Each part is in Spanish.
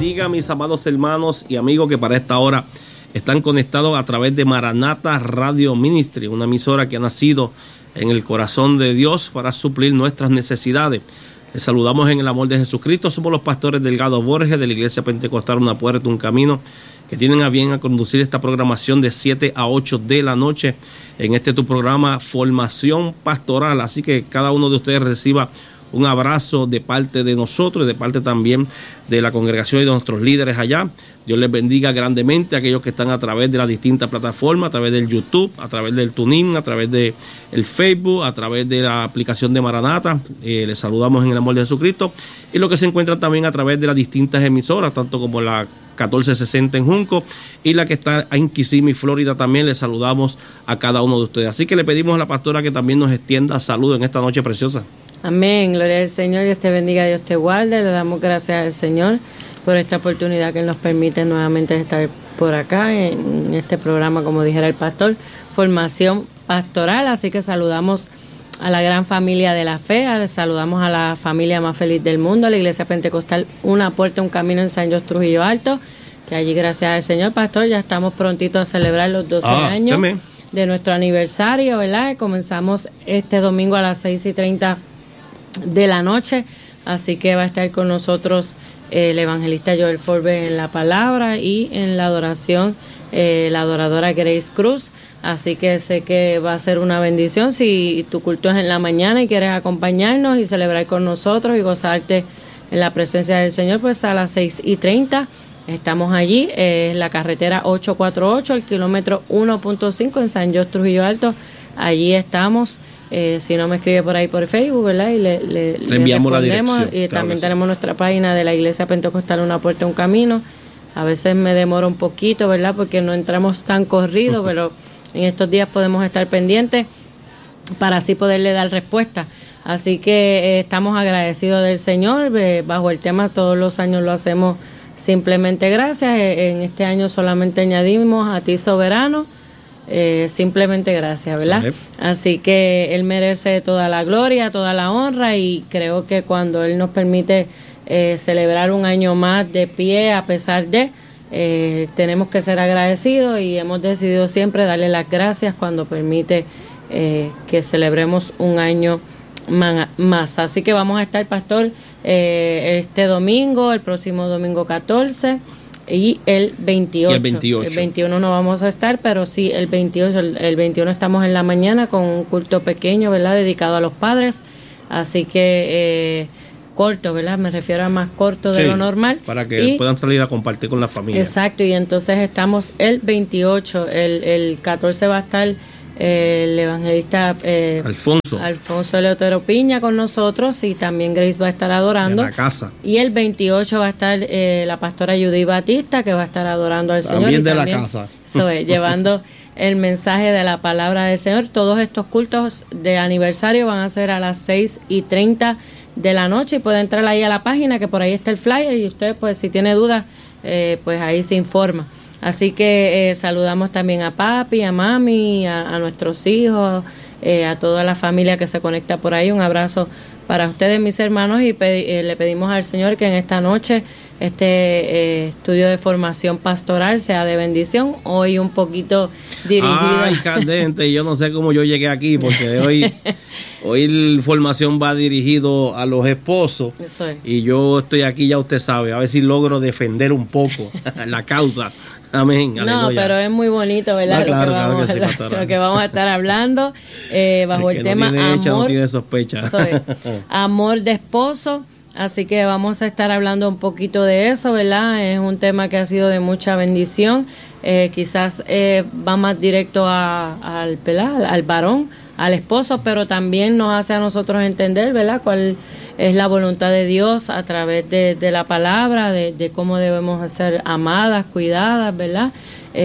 bendiga, mis amados hermanos y amigos que para esta hora están conectados a través de Maranata Radio Ministry, una emisora que ha nacido en el corazón de Dios para suplir nuestras necesidades. Les saludamos en el amor de Jesucristo. Somos los pastores Delgado Borges de la Iglesia Pentecostal Una Puerta, Un Camino, que tienen a bien a conducir esta programación de 7 a 8 de la noche en tu programa Formación Pastoral. Así que cada uno de ustedes reciba un abrazo de parte de nosotros y de parte también de la congregación y de nuestros líderes allá. Dios les bendiga grandemente a aquellos que están a través de las distintas plataformas, a través del YouTube, a través del TuneIn, a través del Facebook, a través de la aplicación de Maranata. Les saludamos en el amor de Jesucristo. Y los que se encuentran también a través de las distintas emisoras, tanto como la 1460 en Junco y la que está en Kissimmee, Florida, también les saludamos a cada uno de ustedes. Así que le pedimos a la pastora que también nos extienda salud en esta noche preciosa. Amén, gloria al Señor, Dios te bendiga, Dios te guarde. Le damos gracias al Señor por esta oportunidad que nos permite nuevamente estar por acá en este programa, como dijera el pastor, Formación Pastoral. Así que saludamos a la gran familia de la fe, saludamos a la familia más feliz del mundo, a la Iglesia Pentecostal Una Puerta, Un Camino en San José, Trujillo Alto, que allí, gracias al Señor, pastor, ya estamos prontitos a celebrar los 12 años también de nuestro aniversario, ¿verdad? Comenzamos este domingo a las 6:30 de la noche, así que va a estar con nosotros el evangelista Joel Forbes en la palabra y en la adoración la adoradora Grace Cruz. Así que sé que va a ser una bendición si tu culto es en la mañana y quieres acompañarnos y celebrar con nosotros y gozarte en la presencia del Señor, pues a las 6:30 estamos allí, la carretera 848, el kilómetro 1.5 en San José, Trujillo Alto. Allí estamos. Si no me escribe por ahí por Facebook, ¿verdad? Y le enviamos la dirección. Y claro, también tenemos nuestra página de la Iglesia Pentecostal Una Puerta, Un Camino. A veces me demoro un poquito, ¿verdad? Porque no entramos tan corrido, pero en estos días podemos estar pendientes para así poderle dar respuesta. Así que estamos agradecidos del Señor. Bajo el tema, todos los años lo hacemos simplemente gracias. En este año solamente añadimos a ti, soberano. Simplemente gracias, ¿verdad? Sí. Así que Él merece toda la gloria, toda la honra, y creo que cuando Él nos permite celebrar un año más de pie, a pesar de, tenemos que ser agradecidos, y hemos decidido siempre darle las gracias cuando permite que celebremos un año más. Así que vamos a estar, pastor, este domingo, el próximo domingo 14 y el 28. Y el 28. El 21 no vamos a estar, pero sí el 28. El 21 estamos en la mañana con un culto pequeño, ¿verdad? Dedicado a los padres. Así que corto, ¿verdad? Me refiero a más corto de lo normal. Para que puedan salir a compartir con la familia. Exacto, y entonces estamos el 28. El 14 va a estar el evangelista Alfonso Eleutero Piña con nosotros, y también Grace va a estar adorando en la casa. Y el 28 va a estar la pastora Judy Batista, que va a estar adorando al Señor. También de la casa. Llevando el mensaje de la palabra del Señor. Todos estos cultos de aniversario van a ser a las 6:30 de la noche, y puede entrar ahí a la página, que por ahí está el flyer, y usted, pues, si tiene dudas, pues ahí se informa. Así que saludamos también a papi, a mami, a nuestros hijos, a toda la familia que se conecta por ahí. Un abrazo para ustedes, mis hermanos, y le pedimos al Señor que en esta noche este estudio de formación pastoral sea de bendición. Hoy un poquito dirigido. Ay, candente, yo no sé cómo yo llegué aquí, porque hoy la formación va dirigido a los esposos. Eso es. Y yo estoy aquí, ya usted sabe, a ver si logro defender un poco la causa. Amén. No, aleluya. Pero es muy bonito, ¿verdad? No, claro, que sí, lo que vamos a estar hablando bajo el tema amor. No tiene sospecha. Amor de esposo. Así que vamos a estar hablando un poquito de eso, ¿verdad? Es un tema que ha sido de mucha bendición. Quizás va más directo al varón, al esposo, pero también nos hace a nosotros entender, ¿verdad?, cuál es la voluntad de Dios a través de la palabra, de cómo debemos ser amadas, cuidadas, ¿verdad?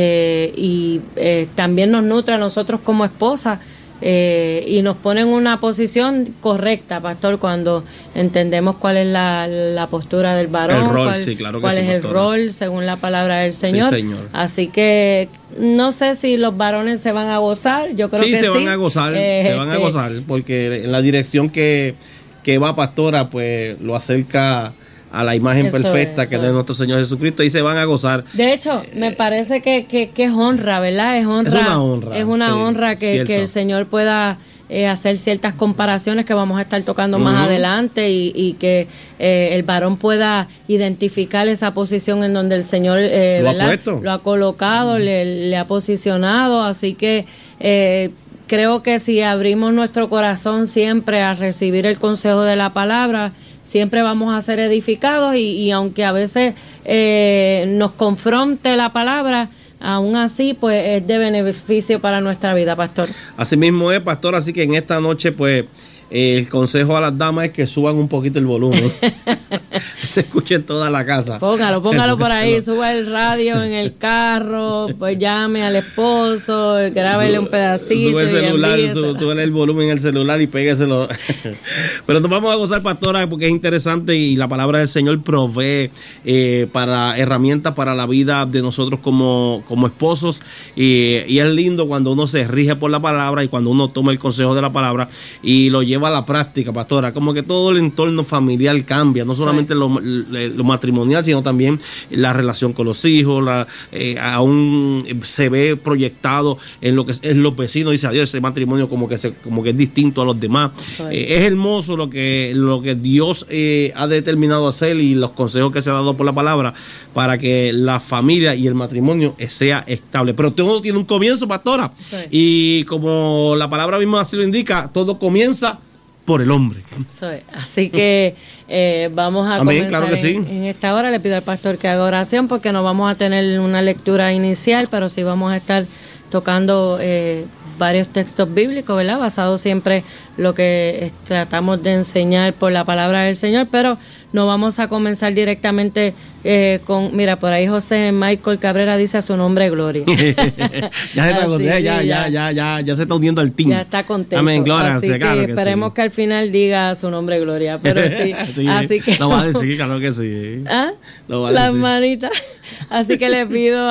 Y también nos nutre a nosotros como esposas, y nos pone en una posición correcta, pastor, cuando entendemos cuál es la postura del varón, el rol, sí, claro que cuál es el rol según la palabra del Señor. Sí, Señor. Así que no sé si los varones se van a gozar, yo creo que sí. Se van a gozar, porque en la dirección que va, pastora, pues lo acerca a la imagen Eso perfecta es, que es de nuestro Señor Jesucristo y se van a gozar. De hecho, me parece que es honra, ¿verdad? Es honra. Es una honra. Es una sí, honra que el Señor pueda hacer ciertas comparaciones que vamos a estar tocando más adelante y que el varón pueda identificar esa posición en donde el Señor lo ha colocado, le ha posicionado. Así que creo que si abrimos nuestro corazón siempre a recibir el consejo de la palabra, siempre vamos a ser edificados y aunque a veces nos confronte la palabra, aún así pues es de beneficio para nuestra vida, pastor. Así mismo es, pastor, así que en esta noche pues el consejo a las damas es que suban un poquito el volumen. Se escuche en toda la casa. Póngalo por ahí, suba el radio en el carro, pues llame al esposo, grábele un pedacito. Sube el celular, sube el volumen en el celular y pégueselo. Pero nos vamos a gozar, pastora, porque es interesante y la palabra del Señor provee para herramientas para la vida de nosotros como esposos. Y es lindo cuando uno se rige por la palabra y cuando uno toma el consejo de la palabra y lo lleva a la práctica, pastora. Como que todo el entorno familiar cambia, no solamente lo matrimonial, sino también la relación con los hijos, aún se ve proyectado en lo que es los vecinos. Dice, adiós, ese matrimonio como que es distinto a los demás. Es hermoso lo que Dios ha determinado hacer y los consejos que se ha dado por la palabra para que la familia y el matrimonio sea estable. Pero todo tiene un comienzo, pastora. Y como la palabra misma así lo indica, todo comienza por el hombre. Así que vamos a comenzar claro que sí. en esta hora. Le pido al pastor que haga oración porque no vamos a tener una lectura inicial, pero sí vamos a estar tocando varios textos bíblicos, ¿verdad? Basados siempre lo que tratamos de enseñar por la palabra del Señor, pero no vamos a comenzar directamente mira, por ahí José Michael Cabrera dice a su nombre gloria. Ya se está uniendo al team. Ya está contento. Amén, gloria. Así que esperemos que al final diga su nombre gloria, pero sí. Así que lo va a decir, claro que sí. Las manitas. Así que le pido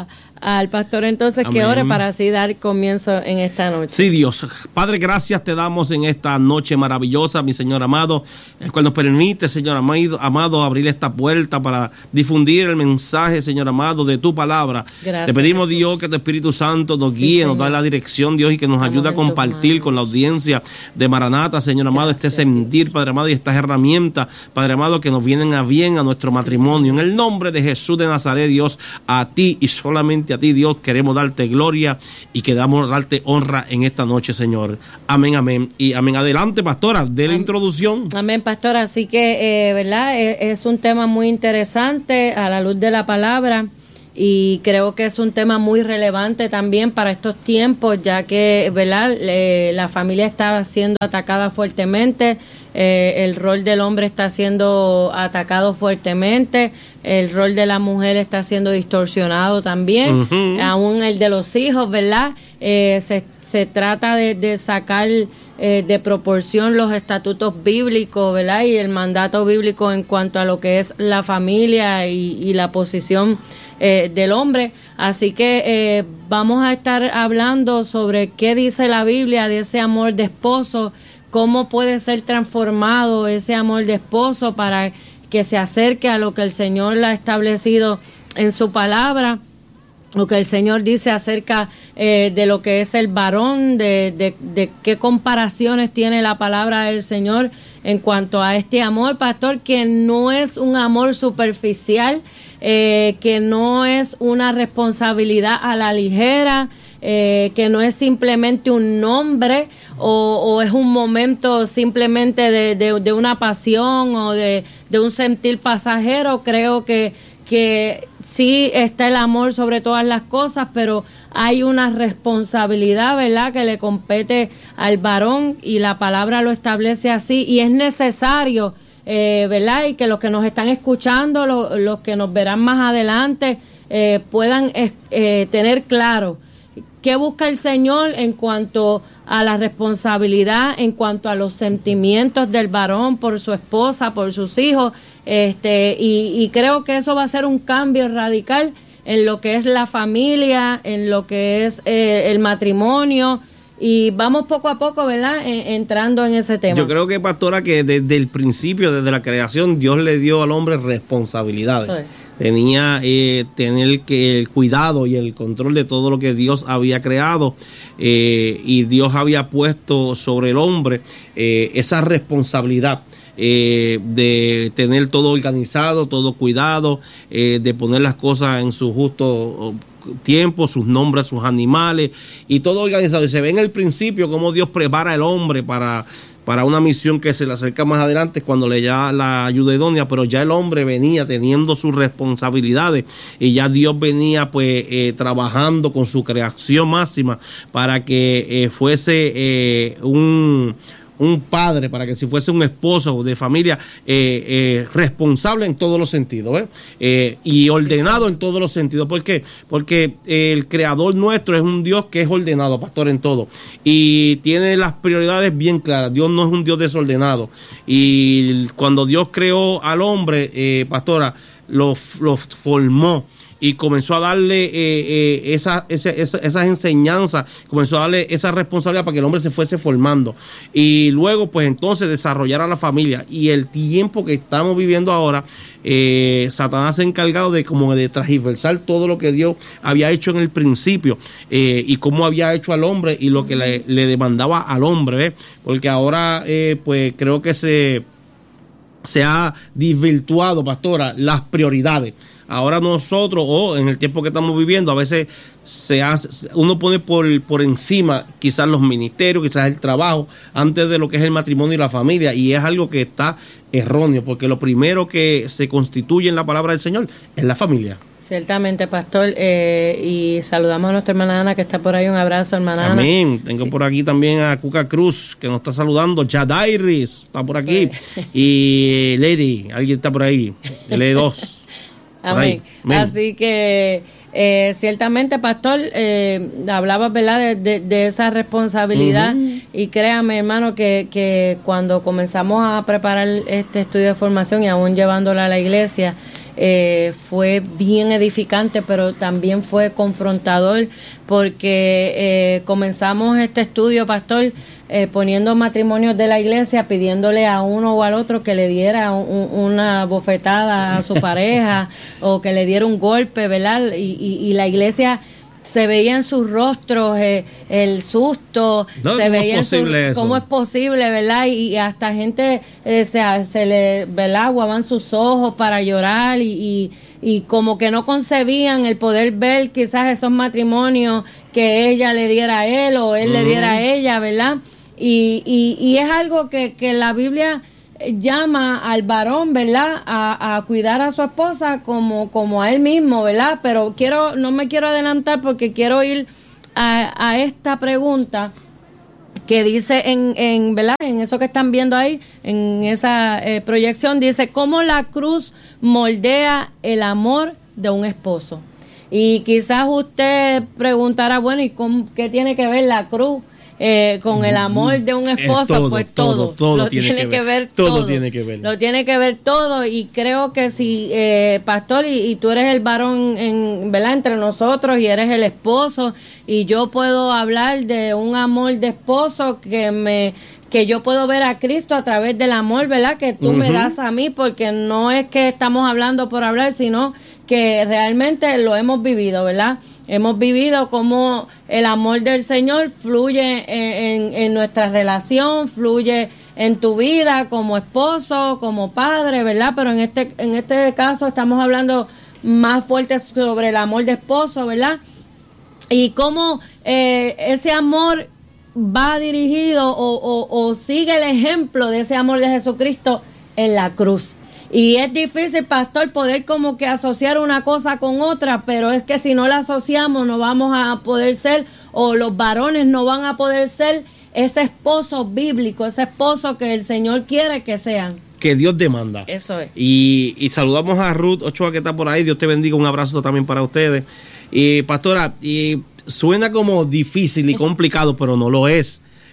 al pastor entonces que ore para así dar comienzo en esta noche. Sí, Dios. Padre, gracias te damos en esta noche maravillosa, mi Señor amado, el cual nos permite, Señor amado, abrir esta puerta para difundir el mensaje, Señor amado, de tu palabra. Gracias, te pedimos, Jesús. Dios, que tu Espíritu Santo nos guíe, Señor, nos da la dirección, Dios, y que nos ayude a compartir con la audiencia de Maranata, Señor amado, este sentir, Padre amado, y estas herramientas, Padre amado, que nos vienen a bien a nuestro matrimonio. En el nombre de Jesús de Nazaret, Dios, a ti y solamente a ti, Dios, queremos darte gloria y queremos darte honra en esta noche, Señor. Amén, amén y amén. Adelante, pastora, de la introducción. Amén, pastora. Así que, ¿verdad? Es un tema muy interesante a la luz de la palabra y creo que es un tema muy relevante también para estos tiempos, ya que, ¿verdad? La familia está siendo atacada fuertemente. El rol del hombre está siendo atacado fuertemente, el rol de la mujer está siendo distorsionado también, aún el de los hijos, ¿verdad? Se trata de sacar de proporción los estatutos bíblicos, ¿verdad? Y el mandato bíblico en cuanto a lo que es la familia y la posición del hombre. Así que vamos a estar hablando sobre qué dice la Biblia de ese amor de esposo, cómo puede ser transformado ese amor de esposo para que se acerque a lo que el Señor ha establecido en su palabra, lo que el Señor dice acerca de lo que es el varón, de qué comparaciones tiene la palabra del Señor en cuanto a este amor, pastor, que no es un amor superficial, que no es una responsabilidad a la ligera, que no es simplemente un nombre o es un momento simplemente de una pasión o de un sentir pasajero. Creo que sí está el amor sobre todas las cosas, pero hay una responsabilidad, ¿verdad?, que le compete al varón y la palabra lo establece así y es necesario, ¿verdad?, y que los que nos están escuchando, los que nos verán más adelante, puedan tener claro qué busca el Señor en cuanto a la responsabilidad, en cuanto a los sentimientos del varón por su esposa, por sus hijos, y creo que eso va a ser un cambio radical en lo que es la familia, en lo que es el matrimonio, Y vamos poco a poco, ¿verdad?, entrando en ese tema. Yo creo que, pastora, que desde el principio, desde la creación, Dios le dio al hombre responsabilidades. Tenía tener el cuidado y el control de todo lo que Dios había creado, y Dios había puesto sobre el hombre esa responsabilidad de tener todo organizado, todo cuidado, de poner las cosas en su justo tiempo, sus nombres, sus animales y todo organizado. Y se ve en el principio cómo Dios prepara al hombre para una misión que se le acerca más adelante cuando le da la ayuda idónea, pero ya el hombre venía teniendo sus responsabilidades y ya Dios venía pues trabajando con su creación máxima para que fuese un padre, para que si fuese un esposo de familia responsable en todos los sentidos, y ordenado en todos los sentidos. ¿Por qué? Porque el creador nuestro es un Dios que es ordenado, pastor, en todo, y tiene las prioridades bien claras. Dios no es un Dios desordenado, y cuando Dios creó al hombre, pastora, lo formó y comenzó a darle esas enseñanzas, comenzó a darle esa responsabilidad para que el hombre se fuese formando y luego pues entonces desarrollar a la familia. Y el tiempo que estamos viviendo ahora, Satanás se ha encargado de como de transversar todo lo que Dios había hecho en el principio, y cómo había hecho al hombre y lo que le demandaba al hombre, porque ahora pues creo que se ha desvirtuado, pastora, las prioridades. Ahora nosotros, en el tiempo que estamos viviendo, a veces uno pone por encima quizás los ministerios, quizás el trabajo, antes de lo que es el matrimonio y la familia, y es algo que está erróneo, porque lo primero que se constituye en la palabra del Señor es la familia. Ciertamente, pastor, y saludamos a nuestra hermana Ana, que está por ahí. Un abrazo, hermana Ana. Amén. Tengo por aquí también a Cuca Cruz, que nos está saludando. Jadairis está por aquí. Sí. Y Lady, alguien está por ahí. L2. Amén. Así que ciertamente, pastor, hablabas, ¿verdad?, de esa responsabilidad. Y créame, hermano, que cuando comenzamos a preparar este estudio de formación y aún llevándola a la iglesia, fue bien edificante, pero también fue confrontador, porque comenzamos este estudio, pastor, poniendo matrimonios de la iglesia, pidiéndole a uno o al otro que le diera una bofetada a su pareja o que le diera un golpe, ¿verdad? Y la iglesia se veía en sus rostros el susto, se veía cómo es posible, ¿verdad? Y hasta gente se le, ¿verdad?, aguaban sus ojos para llorar y como que no concebían el poder ver quizás esos matrimonios que ella le diera a él o él le diera a ella, ¿verdad? Y es algo que la Biblia llama al varón, ¿verdad?, a cuidar a su esposa como a él mismo, ¿verdad? Pero no me quiero adelantar porque quiero ir a esta pregunta que dice ¿verdad?, en eso que están viendo ahí, en esa proyección, dice: ¿cómo la cruz moldea el amor de un esposo? Y quizás usted preguntará, bueno, ¿y qué tiene que ver la cruz con el amor de un esposo? Pues todo lo tiene que ver. Todo tiene que ver. Lo tiene que ver todo. Y creo que si, pastor, y tú eres el varón, ¿verdad?, entre nosotros, y eres el esposo, y yo puedo hablar de un amor de esposo que yo puedo ver a Cristo a través del amor, ¿verdad?, que tú me das a mí, porque no es que estamos hablando por hablar, sino que realmente lo hemos vivido, ¿verdad? Hemos vivido cómo el amor del Señor fluye en nuestra relación, fluye en tu vida como esposo, como padre, ¿verdad? Pero en este caso estamos hablando más fuerte sobre el amor de esposo, ¿verdad? Y cómo ese amor va dirigido o sigue el ejemplo de ese amor de Jesucristo en la cruz. Y es difícil, pastor, poder como que asociar una cosa con otra, pero es que si no la asociamos no vamos a poder ser, o los varones no van a poder ser ese esposo bíblico, ese esposo que el Señor quiere que sean. Que Dios demanda. Eso es. Y saludamos a Ruth Ochoa, que está por ahí. Dios te bendiga. Un abrazo también para ustedes. Y pastora, suena como difícil y complicado, pero no lo es.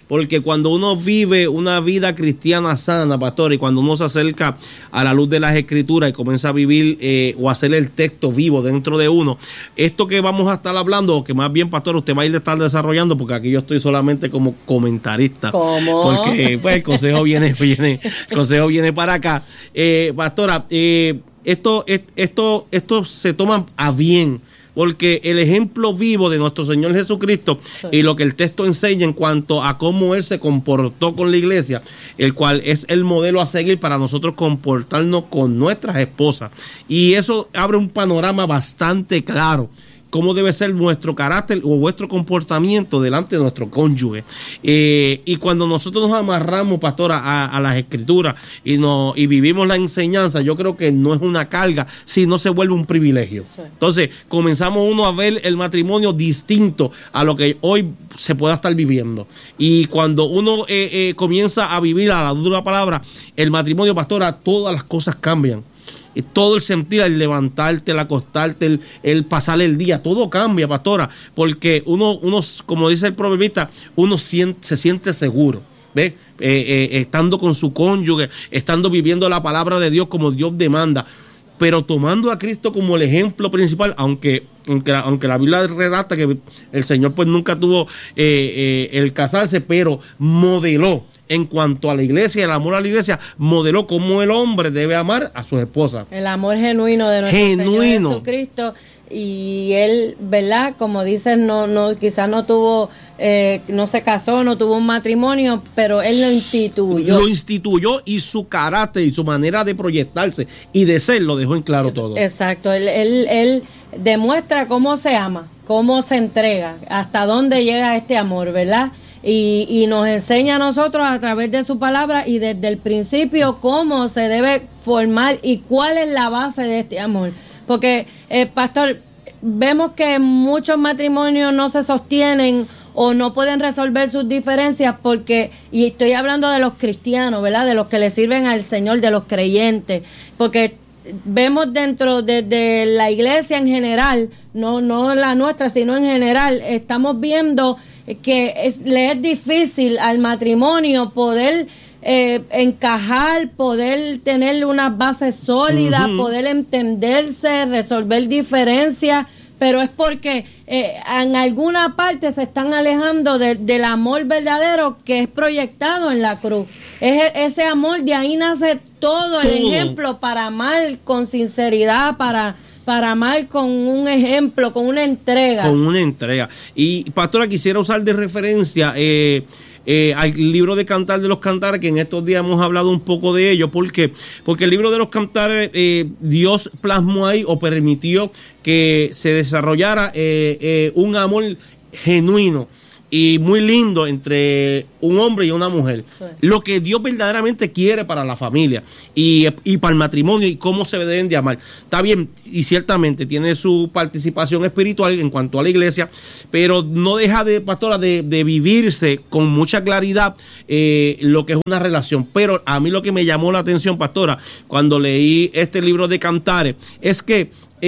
porque cuando uno vive una vida cristiana sana, pastor, y cuando uno se acerca a la luz de las Escrituras y comienza a vivir o a hacer el texto vivo dentro de uno, esto que vamos a estar hablando, o que más bien, pastor, usted va a ir a estar desarrollando, porque aquí yo estoy solamente como comentarista. ¿Cómo? Porque pues, el consejo viene para acá. Pastora, esto se toma a bien, porque el ejemplo vivo de nuestro Señor Jesucristo y lo que el texto enseña en cuanto a cómo Él se comportó con la iglesia, el cual es el modelo a seguir para nosotros comportarnos con nuestras esposas. Y eso abre un panorama bastante claro cómo debe ser nuestro carácter o vuestro comportamiento delante de nuestro cónyuge. Y cuando nosotros nos amarramos, pastora, a las Escrituras y vivimos la enseñanza, yo creo que no es una carga, sino se vuelve un privilegio. Sí. Entonces, comenzamos uno a ver el matrimonio distinto a lo que hoy se pueda estar viviendo. Y cuando uno comienza a vivir a la luz de la palabra, el matrimonio, pastora, todas las cosas cambian. Todo el sentir, el levantarte, el acostarte, el pasar el día, todo cambia, pastora, porque uno como dice el proverbista, uno se siente seguro, ¿ves? Estando con su cónyuge, estando viviendo la palabra de Dios como Dios demanda, pero tomando a Cristo como el ejemplo principal, aunque la Biblia relata que el Señor pues nunca tuvo el casarse, pero modeló. En cuanto a la iglesia, el amor a la iglesia, modeló cómo el hombre debe amar a su esposa. El amor genuino de nuestro Señor Jesucristo. Y él, ¿verdad? Como dices, quizás no tuvo, no se casó, no tuvo un matrimonio, pero él lo instituyó. Lo instituyó, y su carácter y su manera de proyectarse y de ser lo dejó en claro todo. Exacto. Él demuestra cómo se ama, cómo se entrega, hasta dónde llega este amor, ¿verdad? Y nos enseña a nosotros a través de su palabra y desde el principio cómo se debe formar y cuál es la base de este amor. Porque, pastor, vemos que muchos matrimonios no se sostienen o no pueden resolver sus diferencias porque, y estoy hablando de los cristianos, ¿verdad? De los que le sirven al Señor, de los creyentes, porque vemos dentro de la iglesia en general, no la nuestra, sino en general, estamos viendo que le es difícil al matrimonio poder encajar, poder tener unas bases sólidas, poder entenderse, resolver diferencias, pero es porque en alguna parte se están alejando del amor verdadero que es proyectado en la cruz. Ese amor, de ahí nace todo el ejemplo para amar con sinceridad, para amar con un ejemplo, con una entrega. Con una entrega. Y, pastora, quisiera usar de referencia al libro de Cantar de los Cantares, que en estos días hemos hablado un poco de ello. ¿Por qué? Porque el libro de los Cantares, Dios plasmó ahí o permitió que se desarrollara un amor genuino y muy lindo entre un hombre y una mujer. Sí. Lo que Dios verdaderamente quiere para la familia y para el matrimonio y cómo se deben de amar. Está bien, y ciertamente tiene su participación espiritual en cuanto a la iglesia, pero no deja de, pastora, de vivirse con mucha claridad lo que es una relación. Pero a mí lo que me llamó la atención, pastora, cuando leí este libro de Cantares, es que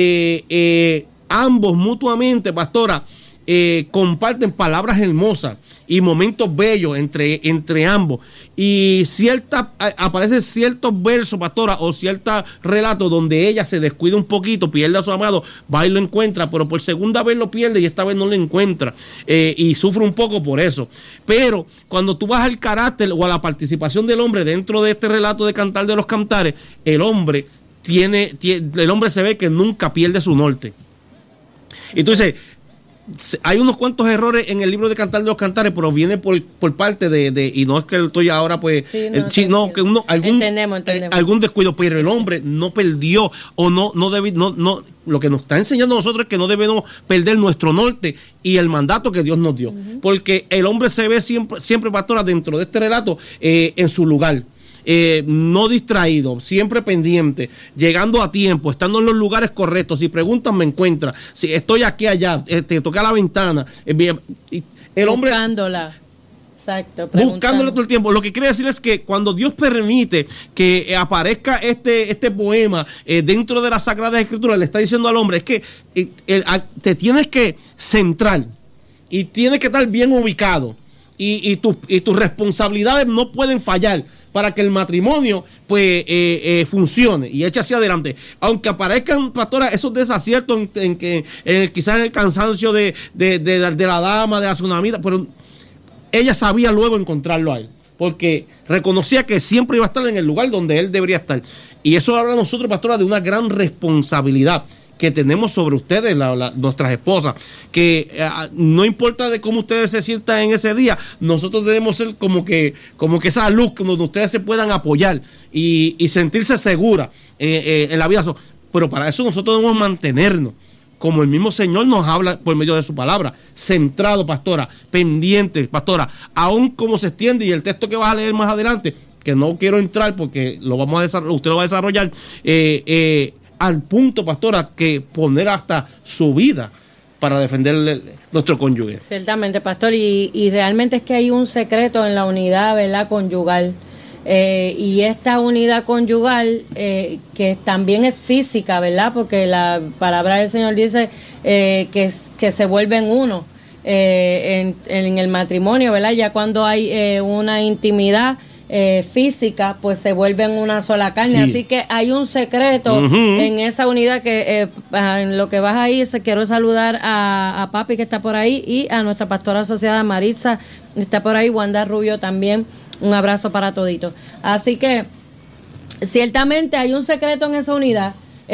ambos mutuamente, pastora, comparten palabras hermosas y momentos bellos entre ambos, y aparecen ciertos versos, pastora, o ciertos relatos donde ella se descuida un poquito, pierde a su amado, va y lo encuentra, pero por segunda vez lo pierde y esta vez no lo encuentra, y sufre un poco por eso. Pero cuando tú vas al carácter o a la participación del hombre dentro de este relato de Cantar de los Cantares, el hombre se ve que nunca pierde su norte. Entonces, hay unos cuantos errores en el libro de Cantar de los Cantares, pero viene por parte de y no es que estoy ahora pues no, que entendemos. Algún descuido, pero el hombre no perdió o no lo que nos está enseñando a nosotros es que no debemos perder nuestro norte y el mandato que Dios nos dio, porque el hombre se ve siempre, pastora, dentro de este relato en su lugar. No distraído, siempre pendiente, llegando a tiempo, estando en los lugares correctos. Si preguntan, me encuentra. Si estoy aquí, allá, toqué a la ventana. El hombre buscándola. Exacto, buscándola todo el tiempo. Lo que quiere decir es que cuando Dios permite que aparezca este poema dentro de las Sagradas Escrituras, le está diciendo al hombre, es que te tienes que centrar y tienes que estar bien ubicado. y tus responsabilidades no pueden fallar para que el matrimonio pues funcione y eche hacia adelante. Aunque aparezcan, pastora, esos desaciertos en que quizás el cansancio de la dama, de la tsunamita, pero ella sabía luego encontrarlo a él, porque reconocía que siempre iba a estar en el lugar donde él debería estar. Y eso habla a nosotros, pastora, de una gran responsabilidad que tenemos sobre ustedes, nuestras esposas, que no importa de cómo ustedes se sientan en ese día, nosotros debemos ser como que esa luz donde ustedes se puedan apoyar y sentirse seguras en la vida. Pero para eso nosotros debemos mantenernos, como el mismo Señor nos habla por medio de su palabra, centrado, pastora, pendiente, pastora, aún como se extiende, y el texto que vas a leer más adelante, que no quiero entrar porque usted lo va a desarrollar, al punto, pastora, que poner hasta su vida para defender nuestro cónyuge. Ciertamente, pastor, y realmente es que hay un secreto en la unidad, ¿verdad?, conyugal. Y esta unidad conyugal, que también es física, ¿verdad?, porque la palabra del Señor dice que se vuelven uno en el matrimonio, ¿verdad? Ya cuando hay una intimidad física, pues se vuelven una sola carne. Sí. Así que hay un secreto en esa unidad que en lo que vas ahí, quiero saludar a papi que está por ahí y a nuestra pastora asociada Maritza, está por ahí, Wanda Rubio también, un abrazo para toditos. Así que ciertamente hay un secreto en esa unidad,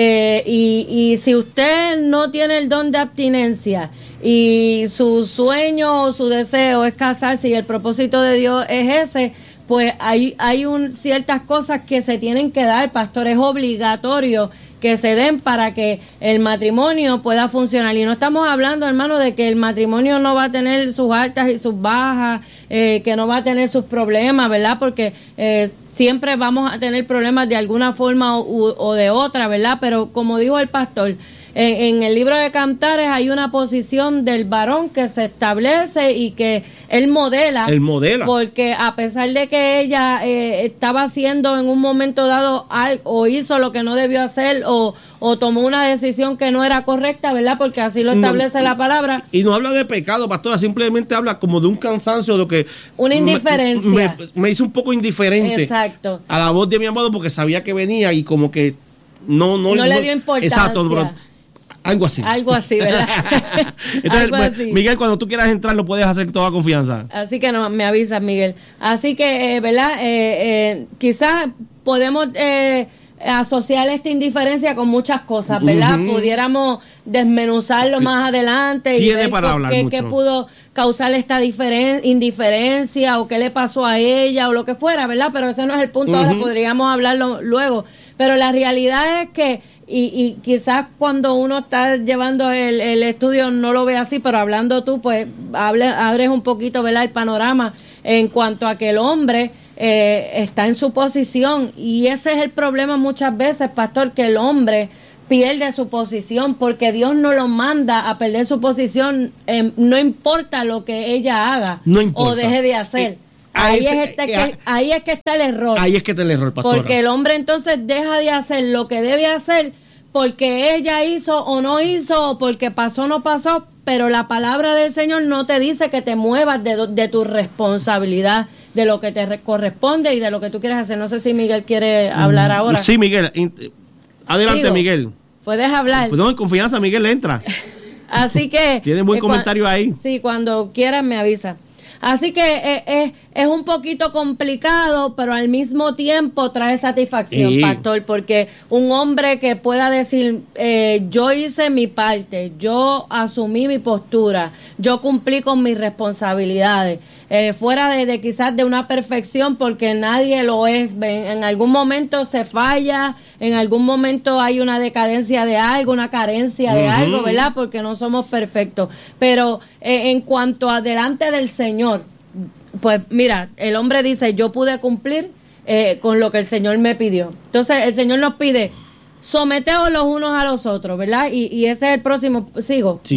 y si usted no tiene el don de abstinencia y su sueño o su deseo es casarse y el propósito de Dios es ese, pues hay ciertas cosas que se tienen que dar, pastor. Es obligatorio que se den para que el matrimonio pueda funcionar. Y no estamos hablando, hermano, de que el matrimonio no va a tener sus altas y sus bajas, que no va a tener sus problemas, ¿verdad? Porque siempre vamos a tener problemas de alguna forma o de otra, ¿verdad? Pero como dijo el pastor, en el libro de Cantares hay una posición del varón que se establece y que él modela. Porque a pesar de que ella estaba haciendo en un momento dado algo, o hizo lo que no debió hacer, o tomó una decisión que no era correcta, ¿verdad? Porque así lo establece la palabra. Y no habla de pecado, pastora, simplemente habla como de un cansancio, de que una indiferencia. Me hizo un poco indiferente. Exacto. A la voz de mi amado, porque sabía que venía y como que no le dio importancia. Exacto. Algo así, ¿verdad? Entonces, algo así. Miguel, cuando tú quieras entrar, lo puedes hacer con toda confianza. Así que no, me avisas, Miguel. Así que, ¿verdad? Quizás podemos asociar esta indiferencia con muchas cosas, ¿verdad? Pudiéramos desmenuzarlo más adelante y ver qué pudo causar esta indiferencia, o qué le pasó a ella, o lo que fuera, ¿verdad? Pero ese no es el punto. Ahora podríamos hablarlo luego. Pero la realidad es que y quizás cuando uno está llevando el estudio no lo ve así, pero hablando tú, pues abres un poquito, ¿verdad?, el panorama en cuanto a que el hombre está en su posición, y ese es el problema muchas veces, pastor, que el hombre pierde su posición porque Dios no lo manda a perder su posición, no importa lo que ella haga o deje de hacer. Ahí es que está el error. Ahí es que está el error, pastora. Porque el hombre entonces deja de hacer lo que debe hacer porque ella hizo o no hizo, o porque pasó o no pasó, pero la palabra del Señor no te dice que te muevas de tu responsabilidad, de lo que te corresponde y de lo que tú quieres hacer. No sé si Miguel quiere hablar ahora. Sí, Miguel. Adelante, ¿sigo? Miguel. Puedes hablar. Pues no, en confianza, Miguel, entra. Así que... Tiene buen comentario ahí. Sí, cuando quieras me avisa. Así que es un poquito complicado, pero al mismo tiempo trae satisfacción, pastor, porque un hombre que pueda decir, yo hice mi parte, yo asumí mi postura, yo cumplí con mis responsabilidades, fuera de quizás de una perfección, porque nadie lo es. En algún momento se falla, en algún momento hay una decadencia de algo, una carencia de algo, ¿verdad? Porque no somos perfectos. Pero en cuanto a delante del Señor, pues mira, el hombre dice, yo pude cumplir con lo que el Señor me pidió. Entonces el Señor nos pide, someteos los unos a los otros, ¿verdad? Y ese es el próximo, sigo. Sí,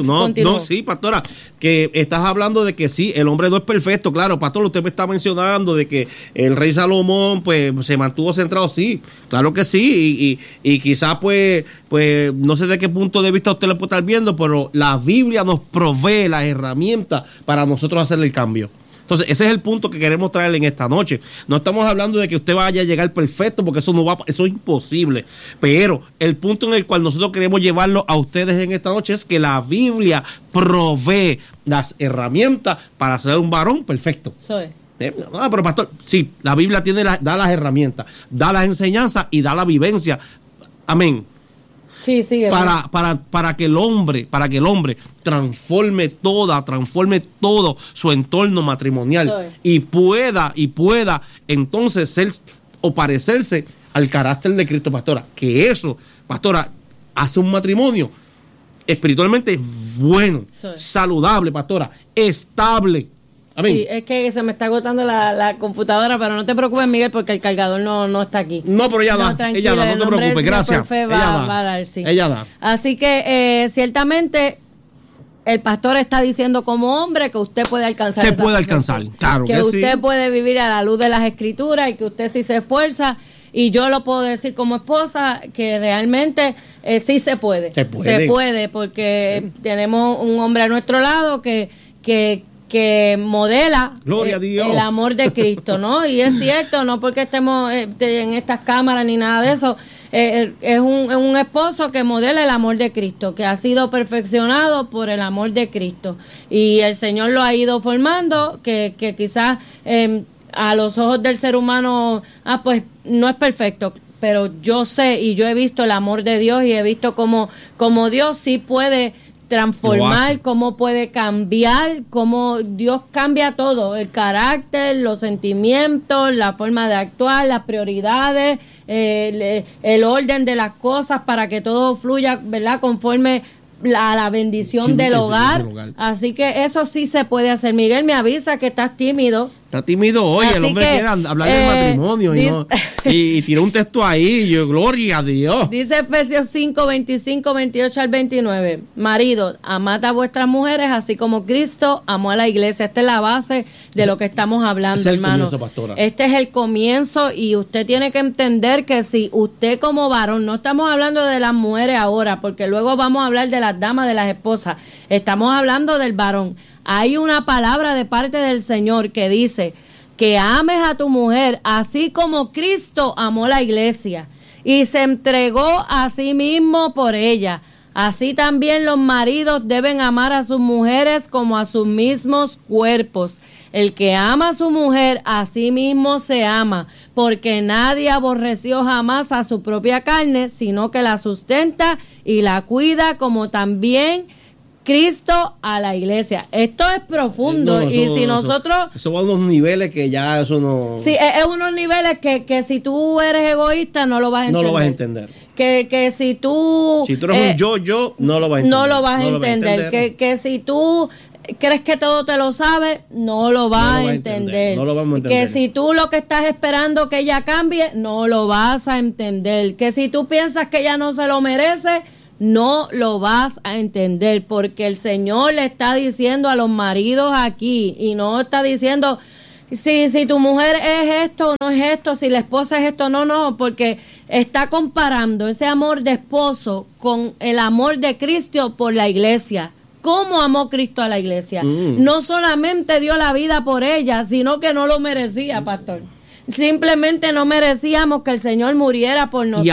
sí, pastora, que estás hablando de que sí, el hombre no es perfecto, claro, pastor, usted me está mencionando de que el rey Salomón, pues, se mantuvo centrado, sí, claro que sí, y quizás, pues, no sé de qué punto de vista usted lo puede estar viendo, pero la Biblia nos provee las herramientas para nosotros hacer el cambio. Entonces, ese es el punto que queremos traerle en esta noche. No estamos hablando de que usted vaya a llegar perfecto, porque eso eso es imposible. Pero el punto en el cual nosotros queremos llevarlo a ustedes en esta noche es que la Biblia provee las herramientas para ser un varón perfecto. Pero pastor, sí, la Biblia da las herramientas, da las enseñanzas y da la vivencia. Amén. Sí, para que el hombre transforme todo su entorno matrimonial y pueda entonces ser o parecerse al carácter de Cristo, pastora. Que eso, pastora, hace un matrimonio espiritualmente bueno, saludable, pastora, estable. Amén. Sí, es que se me está agotando la computadora, pero no te preocupes, Miguel, porque el cargador no está aquí. No, pero ella da, no te preocupes, gracias. Ella da. Así que ciertamente el pastor está diciendo como hombre que usted puede alcanzar. Se puede alcanzar, claro que usted puede vivir a la luz de las Escrituras y que usted sí se esfuerza. Y yo lo puedo decir como esposa que realmente sí se puede. Se puede porque tenemos un hombre a nuestro lado que modela el amor de Cristo, ¿no? Y es cierto, no porque estemos en estas cámaras ni nada de eso, es un esposo que modela el amor de Cristo, que ha sido perfeccionado por el amor de Cristo. Y el Señor lo ha ido formando, que quizás a los ojos del ser humano, pues no es perfecto, pero yo sé y yo he visto el amor de Dios y he visto cómo Dios sí puede transformar, cómo puede cambiar, cómo Dios cambia todo, el carácter, los sentimientos, la forma de actuar, las prioridades, el orden de las cosas para que todo fluya, ¿verdad?, conforme a la bendición del hogar. Así que eso sí se puede hacer. Miguel me avisa que estás tímido. Está tímido hoy, el hombre quiere hablar del matrimonio y tiró un texto ahí, yo, gloria a Dios. Dice Efesios 5, 25, 28 al 29. Maridos, amad a vuestras mujeres así como Cristo amó a la iglesia. Esta es la base de lo que estamos hablando, hermano. Este es el comienzo y usted tiene que entender que si usted como varón, no estamos hablando de las mujeres ahora, porque luego vamos a hablar de las damas, de las esposas. Estamos hablando del varón. Hay una palabra de parte del Señor que dice que ames a tu mujer así como Cristo amó la iglesia y se entregó a sí mismo por ella. Así también los maridos deben amar a sus mujeres como a sus mismos cuerpos. El que ama a su mujer a sí mismo se ama, porque nadie aborreció jamás a su propia carne, sino que la sustenta y la cuida, como también Cristo a la iglesia. Esto es profundo. Eso va a unos niveles que ya eso no... Sí, es unos niveles que si tú eres egoísta no lo vas a entender. No lo vas a entender. Que si tú... Si tú eres un yo, no lo vas a entender. No lo vas a entender. Que si tú crees que todo te lo sabes, no lo vas a entender. No lo vamos a entender. Que si tú lo que estás esperando que ella cambie, no lo vas a entender. Que si tú piensas que ella no se lo merece, no lo vas a entender, porque el Señor le está diciendo a los maridos aquí, y no está diciendo si tu mujer es esto o no es esto, si la esposa es esto, no, porque está comparando ese amor de esposo con el amor de Cristo por la iglesia. ¿Cómo amó Cristo a la iglesia? No solamente dio la vida por ella, sino que no lo merecía, pastor. Simplemente no merecíamos que el Señor muriera por nosotros.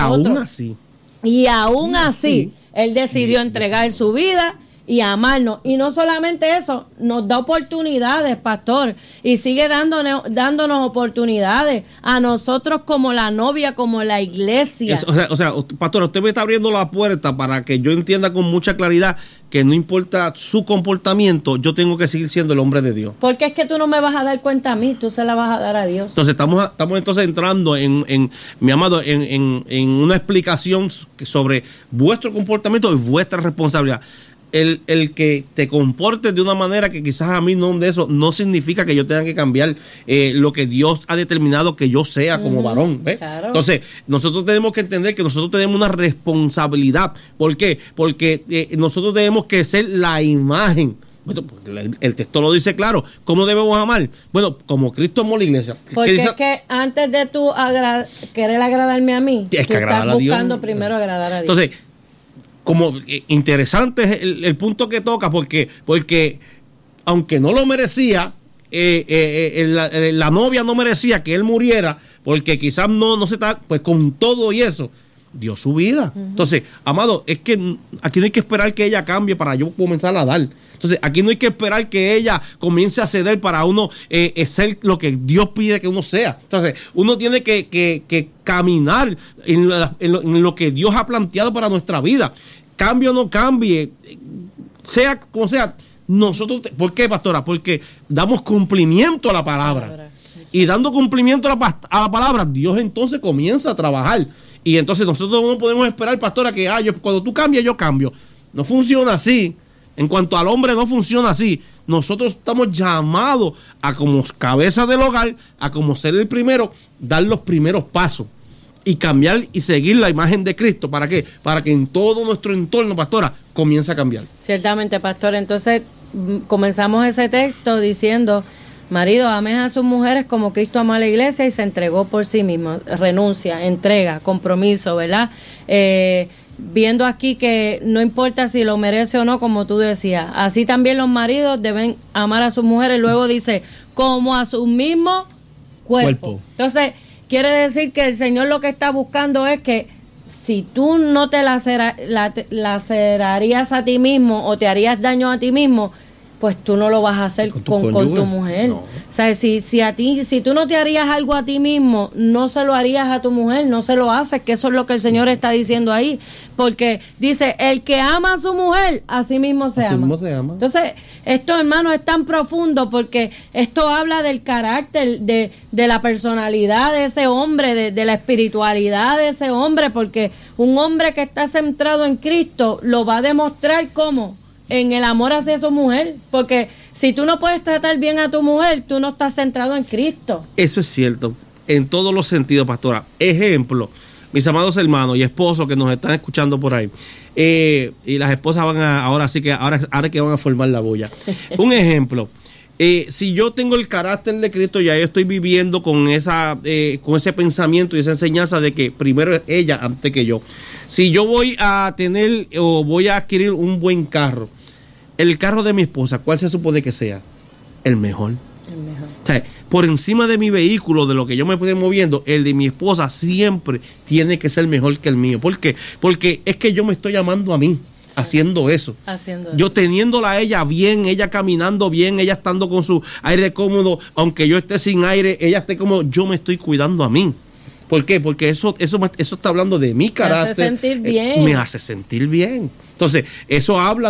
Y aún así, Él decidió entregar su vida y amarnos. Y no solamente eso, nos da oportunidades, pastor, y sigue dándonos oportunidades a nosotros como la novia, como la iglesia. O sea, pastor, usted me está abriendo la puerta para que yo entienda con mucha claridad que no importa su comportamiento, yo tengo que seguir siendo el hombre de Dios. Porque es que tú no me vas a dar cuenta a mí, tú se la vas a dar a Dios. Entonces estamos entonces entrando en mi amado, en una explicación sobre vuestro comportamiento y vuestra responsabilidad. El que te comportes de una manera que quizás a mí no de eso, no significa que yo tenga que cambiar lo que Dios ha determinado que yo sea como varón. ¿Ves? Claro. Entonces, nosotros tenemos que entender que nosotros tenemos una responsabilidad. ¿Por qué? Porque nosotros tenemos que ser la imagen. Bueno, el texto lo dice claro. ¿Cómo debemos amar? Bueno, como Cristo amó la iglesia. Porque es que antes de tú querer agradarme a mí, tú estás buscando primero agradar a Dios. Entonces, como interesante es el punto que toca, porque aunque no lo merecía, la novia no merecía que él muriera, porque quizás no se está, pues con todo y eso, dio su vida. Entonces, amado, es que aquí no hay que esperar que ella cambie para yo comenzar a dar. Entonces, aquí no hay que esperar que ella comience a ceder para uno ser lo que Dios pide que uno sea. Entonces, uno tiene que caminar en lo que Dios ha planteado para nuestra vida. Cambie o no cambie, sea como sea, nosotros, ¿por qué, pastora? Porque damos cumplimiento a la palabra. Y dando cumplimiento a la palabra, Dios entonces comienza a trabajar. Y entonces nosotros no podemos esperar, pastora, que cuando tú cambias, yo cambio. No funciona así. En cuanto al hombre, no funciona así. Nosotros estamos llamados a, como cabeza del hogar, a como ser el primero, dar los primeros pasos y cambiar y seguir la imagen de Cristo. ¿Para qué? Para que en todo nuestro entorno, pastora, comience a cambiar. Ciertamente, pastor. Entonces, comenzamos ese texto diciendo: marido, amen a sus mujeres como Cristo amó a la iglesia y se entregó por sí mismo. Renuncia, entrega, compromiso, ¿verdad? Viendo aquí que no importa si lo merece o no, como tú decías, así también los maridos deben amar a sus mujeres. Luego dice, como a su mismo cuerpo. Entonces, quiere decir que el Señor lo que está buscando es que si tú no te lacerarías a ti mismo o te harías daño a ti mismo, pues tú no lo vas a hacer con tu mujer. No. O sea, si tú no te harías algo a ti mismo, no se lo harías a tu mujer, no se lo haces, que eso es lo que el Señor está diciendo ahí. Porque dice, el que ama a su mujer, a sí mismo se ama. Entonces, esto, hermano, es tan profundo porque esto habla del carácter, de la personalidad de ese hombre, de la espiritualidad de ese hombre, porque un hombre que está centrado en Cristo lo va a demostrar como en el amor hacia su mujer, porque si tú no puedes tratar bien a tu mujer, tú no estás centrado en Cristo. Eso es cierto, en todos los sentidos, pastora. Ejemplo, mis amados hermanos y esposos que nos están escuchando por ahí, y las esposas van ahora que van a formar la bulla. Un ejemplo, si yo tengo el carácter de Cristo, ya yo estoy viviendo con ese pensamiento y esa enseñanza de que primero es ella antes que yo. Si yo voy a tener o voy a adquirir un buen carro, el carro de mi esposa, ¿cuál se supone que sea? El mejor. O sea, por encima de mi vehículo, de lo que yo me estoy moviendo, el de mi esposa siempre tiene que ser mejor que el mío. ¿Por qué? Porque es que yo me estoy amando a mí. Haciendo eso. Yo teniéndola a ella bien, ella caminando bien, ella estando con su aire cómodo, aunque yo esté sin aire, ella esté como yo me estoy cuidando a mí. ¿Por qué? Porque eso está hablando de mi carácter. Me hace sentir bien. Me hace sentir bien. Entonces, eso habla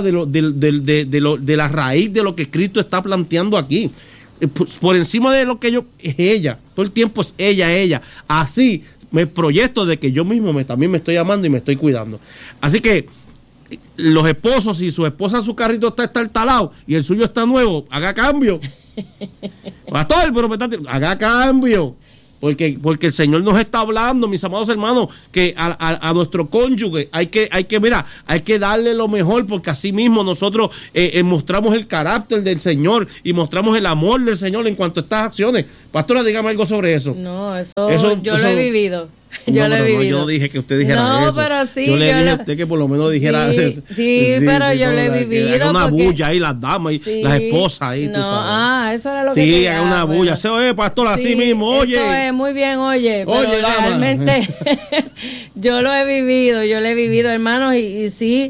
de la raíz de lo que Cristo está planteando aquí. Por encima de lo que es ella. Todo el tiempo es ella. Así me proyecto de que yo mismo también me estoy amando y me estoy cuidando. Así que los esposos, si su esposa su carrito está talado y el suyo está nuevo, haga cambio. Pastor, pero haga cambio. Porque el Señor nos está hablando, mis amados hermanos, que a nuestro cónyuge hay que darle lo mejor, porque así mismo nosotros mostramos el carácter del Señor y mostramos el amor del Señor en cuanto a estas acciones. Pastora, dígame algo sobre eso. No, eso yo lo he vivido. Yo lo he vivido. Yo no dije que usted dijera eso. No, pero sí. Yo le dije a usted que por lo menos dijera sí, pero yo lo he vivido. Haga una bulla ahí, las damas y las esposas ahí, tú sabes. Eso era lo que quería. Sí, haga una bulla. Oye, pastor, así mismo, oye. Eso es, muy bien, oye. Pero realmente yo lo he vivido, hermanos, y sí,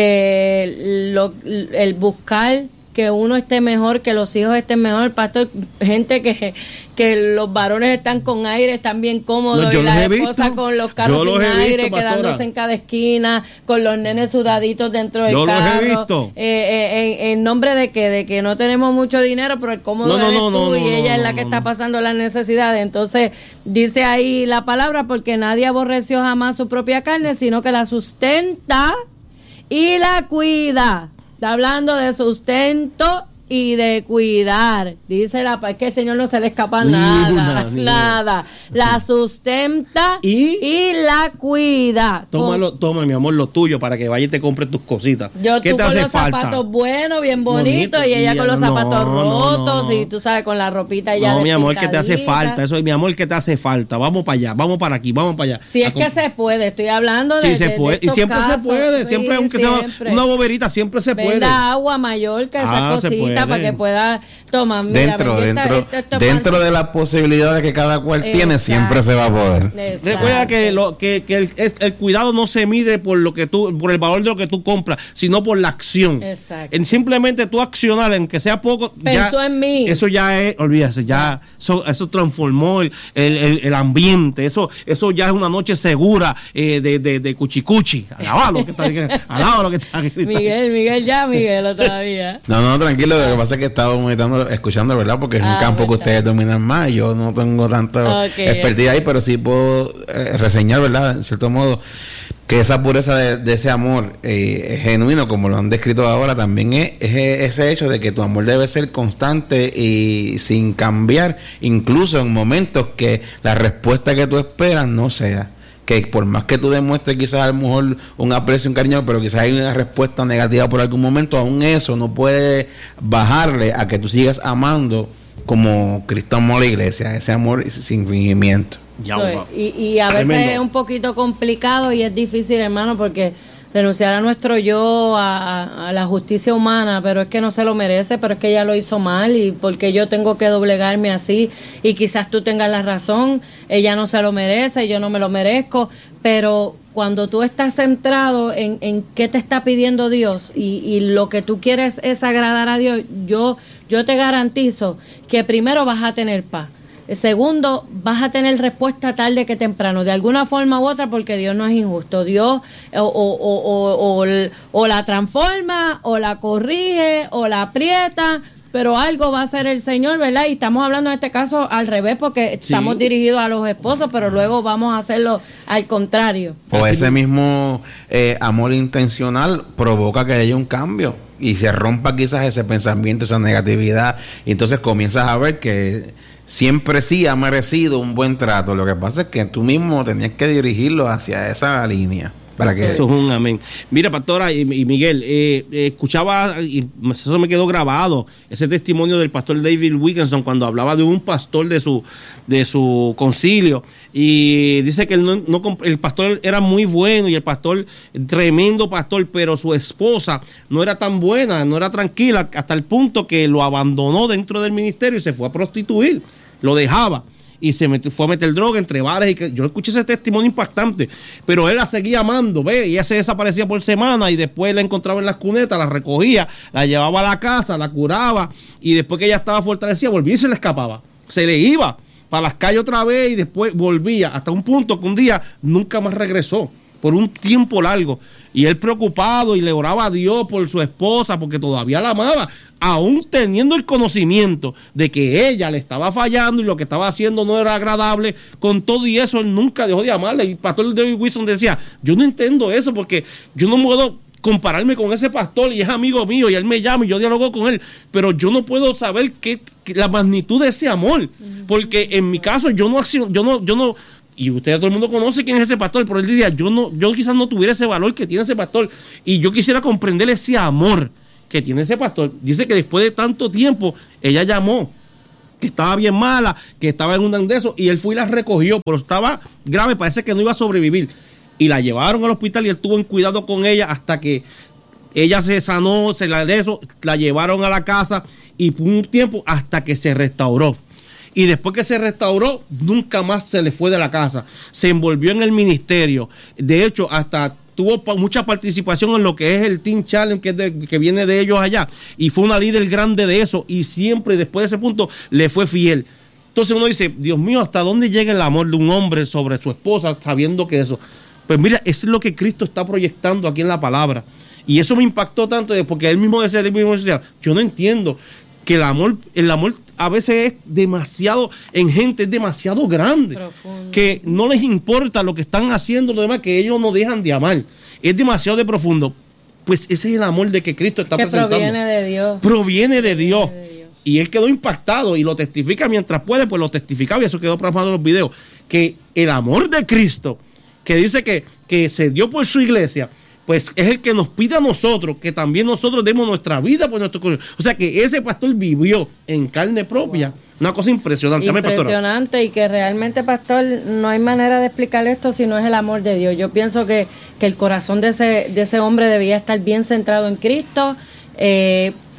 el buscar que uno esté mejor, que los hijos estén mejor, pastor, gente que los varones están con aire, están bien cómodos, y la esposa con los carros sin aire, quedándose en cada esquina, con los nenes sudaditos dentro del carro. Los he visto. En nombre de que no tenemos mucho dinero, pero el cómodo eres tú y ella es la que está pasando las necesidades. Entonces, dice ahí la palabra, porque nadie aborreció jamás su propia carne, sino que la sustenta y la cuida. Está hablando de sustento y de cuidar. Dice es que el Señor no se le escapa nada. La sustenta y la cuida. Toma, mi amor, lo tuyo para que vayas y te compres tus cositas. ¿Qué te hace falta? Tú con los zapatos buenos, bien bonitos, y ella con los zapatos rotos, y tú sabes, con la ropita ya. No, mi amor, ¿qué te hace falta? Eso es, mi amor, ¿qué te hace falta? Vamos para allá, vamos para aquí, vamos para allá. Si es que se puede, estoy hablando de. Sí, se puede, y siempre casos, se puede, siempre, aunque sea una boberita, siempre se puede. Venda agua mayor que esa cosita. ¿verdad? Para que pueda tomar. Mira, dentro de las posibilidades que cada cual tiene, siempre se va a poder. Recuerda que el cuidado no se mide por el valor de lo que tú compras, sino por la acción. Exacto. En simplemente tú accionar, aunque sea poco, pensó en mí. Eso ya es, olvídate, ya eso transformó el ambiente. Eso ya es una noche segura de cuchicuchi. Alaba lo que está Miguel o todavía. No, tranquilo, lo que pasa es que he estado escuchando, ¿verdad? Porque es un campo que ustedes dominan más. Yo no tengo tanta expertise ahí, pero sí puedo reseñar, ¿verdad? En cierto modo, que esa pureza de ese amor genuino, como lo han descrito ahora, también es ese hecho de que tu amor debe ser constante y sin cambiar, incluso en momentos que la respuesta que tú esperas no sea. Que por más que tú demuestres quizás a lo mejor un aprecio, un cariño, pero quizás hay una respuesta negativa por algún momento, aún eso no puede bajarle a que tú sigas amando como Cristo amó a la iglesia, ese amor sin fingimiento. Y a veces es un poquito complicado y es difícil, hermano, porque renunciar a nuestro yo, a la justicia humana, pero es que no se lo merece, pero es que ella lo hizo mal y porque yo tengo que doblegarme así y quizás tú tengas la razón, ella no se lo merece, yo no me lo merezco, pero cuando tú estás centrado en qué te está pidiendo Dios y lo que tú quieres es agradar a Dios, yo te garantizo que primero vas a tener paz. Segundo, vas a tener respuesta tarde que temprano, de alguna forma u otra, porque Dios no es injusto. Dios o la transforma, o la corrige, o la aprieta, pero algo va a hacer el Señor, ¿verdad? Y estamos hablando en este caso al revés, porque estamos dirigidos a los esposos, pero luego vamos a hacerlo al contrario. O ese mismo amor intencional provoca que haya un cambio y se rompa quizás ese pensamiento, esa negatividad, y entonces comienzas a ver que siempre sí ha merecido un buen trato. Lo que pasa es que tú mismo tenías que dirigirlo hacia esa línea. Para que eso es un amén. Mira, pastora y Miguel, escuchaba, y eso me quedó grabado, ese testimonio del pastor David Wilkinson cuando hablaba de un pastor de su concilio, y dice que el pastor era muy bueno y el pastor, tremendo pastor, pero su esposa no era tan buena, no era tranquila, hasta el punto que lo abandonó dentro del ministerio y se fue a prostituir, lo dejaba. Y fue a meter droga entre bares. Yo escuché ese testimonio impactante, pero él la seguía amando, ¿ve? Y ella se desaparecía por semana y después la encontraba en las cunetas, la recogía, la llevaba a la casa, la curaba, y después que ella estaba fortalecida, volvía y se le escapaba. Se le iba para las calles otra vez y después volvía, hasta un punto que un día nunca más regresó, por un tiempo largo. Y él preocupado y le oraba a Dios por su esposa porque todavía la amaba, aún teniendo el conocimiento de que ella le estaba fallando y lo que estaba haciendo no era agradable. Con todo y eso, él nunca dejó de amarla. Y el pastor David Wilson decía, yo no entiendo eso porque yo no puedo compararme con ese pastor y es amigo mío y él me llama y yo dialogo con él, pero yo no puedo saber la magnitud de ese amor, porque en mi caso yo no y ustedes, todo el mundo conoce quién es ese pastor, pero él diría, yo quizás no tuviera ese valor que tiene ese pastor, y yo quisiera comprender ese amor que tiene ese pastor. Dice que después de tanto tiempo, ella llamó, que estaba bien mala, que estaba en un andeso, y él fue y la recogió, pero estaba grave, parece que no iba a sobrevivir, y la llevaron al hospital y él estuvo en cuidado con ella hasta que ella se sanó, la llevaron a la casa, y por un tiempo hasta que se restauró. Y después que se restauró, nunca más se le fue de la casa. Se envolvió en el ministerio. De hecho, hasta tuvo mucha participación en lo que es el Teen Challenge, que viene de ellos allá. Y fue una líder grande de eso. Y siempre, después de ese punto, le fue fiel. Entonces uno dice, Dios mío, ¿hasta dónde llega el amor de un hombre sobre su esposa, sabiendo que eso? Pues mira, eso es lo que Cristo está proyectando aquí en la palabra. Y eso me impactó tanto, porque él mismo decía, yo no entiendo que el amor a veces es demasiado, en gente es demasiado grande, profundo, que no les importa lo que están haciendo los demás, que ellos no dejan de amar, es demasiado de profundo. Pues ese es el amor de que Cristo está presentando. Proviene de Dios. Proviene de Dios. Y él quedó impactado y lo testifica mientras puede, pues lo testificaba, y eso quedó plasmado en los videos, que el amor de Cristo, que dice que se dio por su iglesia, pues es el que nos pide a nosotros que también nosotros demos nuestra vida por nuestro corazón. O sea que ese pastor vivió en carne propia. Wow. Una cosa impresionante. Impresionante, y que realmente, pastor, no hay manera de explicar esto si no es el amor de Dios. Yo pienso que el corazón de ese hombre debía estar bien centrado en Cristo,